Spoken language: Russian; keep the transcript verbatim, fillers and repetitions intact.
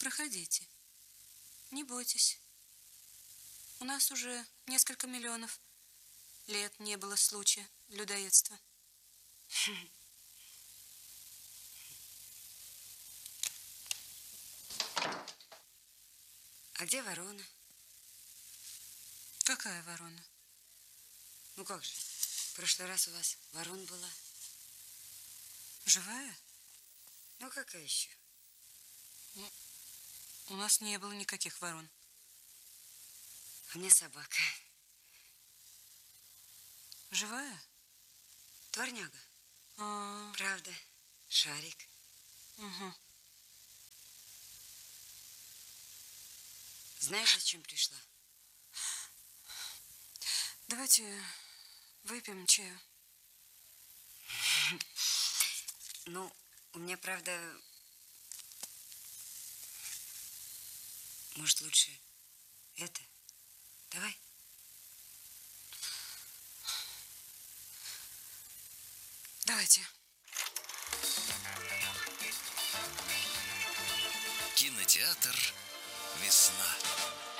Проходите. Не бойтесь. У нас уже несколько миллионов лет не было случая людоедства. А где ворона? Какая ворона? Ну как же, в прошлый раз у вас ворон была. Живая? Ну какая еще? Ну, у нас не было никаких ворон. А мне собака. Живая? Дворняга. А, Правда. Шарик. угу. Знаешь, зачем пришла? Давайте выпьем чаю. Ну, у меня, правда, может, лучше это? Давай. Давайте. Кинотеатр «Весна».